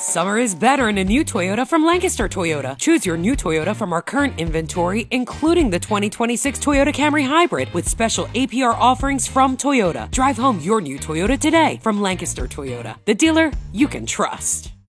Summer is better in a new Toyota from Lancaster Toyota. Choose your new Toyota from our current inventory, including the 2026 Toyota Camry Hybrid with special APR offerings from Toyota. Drive home your new Toyota today from Lancaster Toyota, the dealer you can trust.